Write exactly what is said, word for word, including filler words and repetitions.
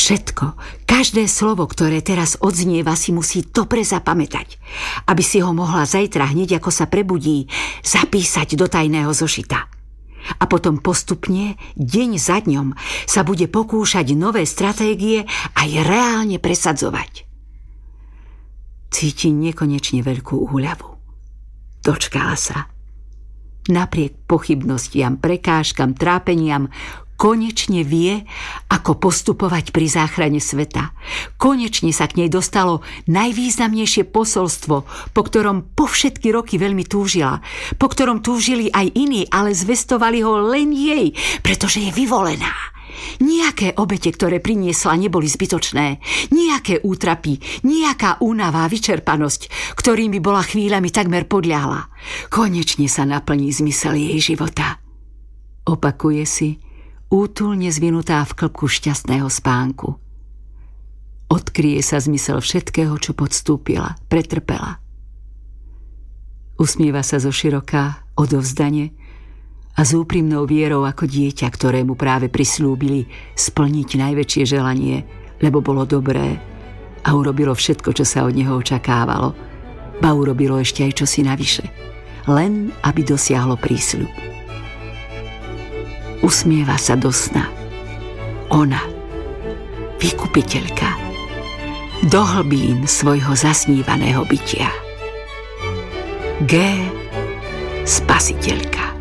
Všetko, každé slovo, ktoré teraz odznieva, si musí dobre zapamätať, aby si ho mohla zajtra hneď, ako sa prebudí, zapísať do tajného zošita. A potom postupne, deň za dňom, sa bude pokúšať nové stratégie aj reálne presadzovať. Cíti nekonečne veľkú úľavu. Dočkala sa. Napriek pochybnostiam, prekážkam, trápeniam, konečne vie, ako postupovať pri záchrane sveta. Konečne sa k nej dostalo najvýznamnejšie posolstvo, po ktorom po všetky roky veľmi túžila, po ktorom túžili aj iní, ale zvestovali ho len jej, pretože je vyvolená. Nijaké obete, ktoré priniesla, neboli zbytočné. Nijaké útrapy, nijaká únava, vyčerpanosť, ktorými bola chvíľami takmer podľahla. Konečne sa naplní zmysel jej života. Opakuje si, útulne zvinutá v klbku šťastného spánku. Odkryje sa zmysel všetkého, čo podstúpila, pretrpela. Usmieva sa zoširoka, odovzdane a s úprimnou vierou ako dieťa, ktorému práve prislúbili splniť najväčšie želanie, lebo bolo dobré a urobilo všetko, čo sa od neho očakávalo. Ba urobilo ešte aj čosi navyše, len aby dosiahlo prísľub. Usmieva sa do sna. Ona, vykupiteľka, do hlbín svojho zasnívaného bytia. G. Spasiteľka.